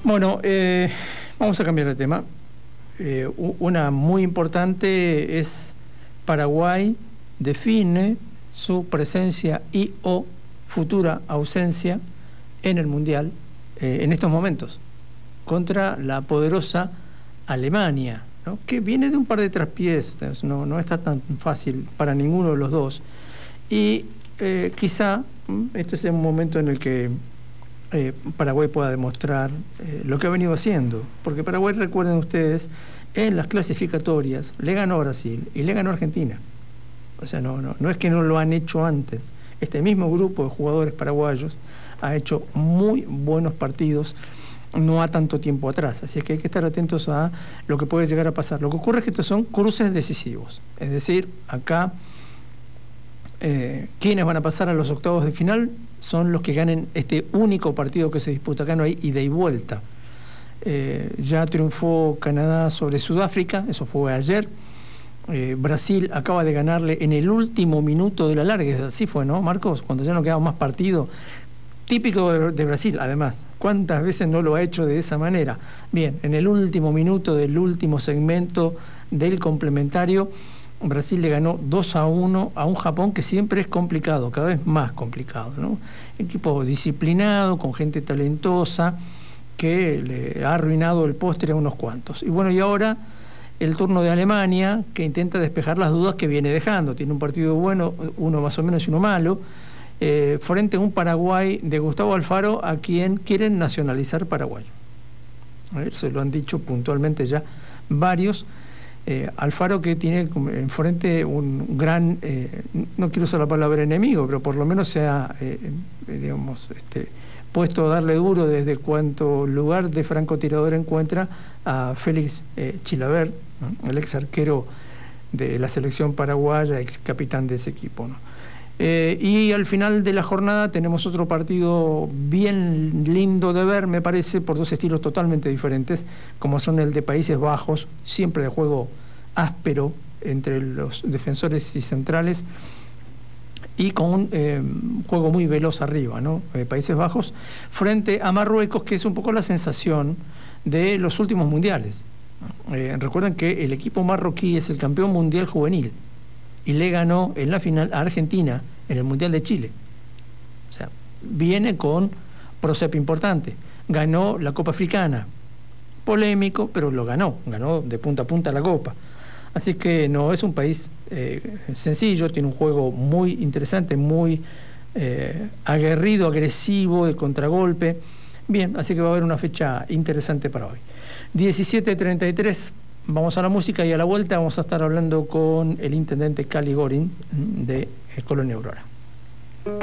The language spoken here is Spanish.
Bueno, vamos a cambiar de tema. Una muy importante es Paraguay define su presencia y o futura ausencia en el Mundial en estos momentos contra la poderosa Alemania, ¿no? Que viene de un par de traspiés, no está tan fácil para ninguno de los dos. Y quizá este es un momento en el que Paraguay pueda demostrar lo que ha venido haciendo, porque Paraguay, recuerden ustedes, en las clasificatorias le ganó a Brasil y le ganó a Argentina. O sea, no es que no lo han hecho antes. Este mismo grupo de jugadores paraguayos ha hecho muy buenos partidos no ha tanto tiempo atrás, así es que hay que estar atentos a lo que puede llegar a pasar. Lo que ocurre es que estos son cruces decisivos, es decir, acá quienes van a pasar a los octavos de final son los que ganen este único partido que se disputa. Acá no hay ida y vuelta. Ya triunfó Canadá sobre Sudáfrica, eso fue ayer. Brasil acaba de ganarle en el último minuto de la larga, así fue, ¿no, Marcos? Cuando ya no quedaba más partido. Típico de Brasil, además. ¿Cuántas veces no lo ha hecho de esa manera? Bien, en el último minuto del último segmento del complementario, Brasil le ganó 2-1 a un Japón que siempre es complicado, cada vez más complicado, ¿no? Equipo disciplinado, con gente talentosa, que le ha arruinado el postre a unos cuantos. Y bueno, y ahora el turno de Alemania, que intenta despejar las dudas que viene dejando. Tiene un partido bueno, uno más o menos y uno malo, frente a un Paraguay de Gustavo Alfaro, a quien quieren nacionalizar paraguayo. Se lo han dicho puntualmente ya varios. Alfaro, que tiene enfrente un gran, no quiero usar la palabra enemigo, pero por lo menos se ha, puesto a darle duro desde cuanto lugar de francotirador encuentra a Félix Chilavert, ¿no? El ex arquero de la selección paraguaya, ex capitán de ese equipo, ¿no? Y al final de la jornada tenemos otro partido bien lindo de ver, me parece, por dos estilos totalmente diferentes, como son el de Países Bajos, siempre de juego áspero entre los defensores y centrales, y con un juego muy veloz arriba, ¿no? Países Bajos frente a Marruecos, que es un poco la sensación de los últimos mundiales. Recuerden que el equipo marroquí es el campeón mundial juvenil y le ganó en la final a Argentina en el Mundial de Chile. O sea, viene con procepo importante. Ganó la Copa Africana. Polémico, pero lo ganó de punta a punta la Copa. Así que no es un país sencillo, tiene un juego muy interesante, muy aguerrido, agresivo, de contragolpe. Bien, así que va a haber una fecha interesante para hoy. 17:33, vamos a la música y a la vuelta vamos a estar hablando con el intendente Cali Gorin de Colonia Aurora.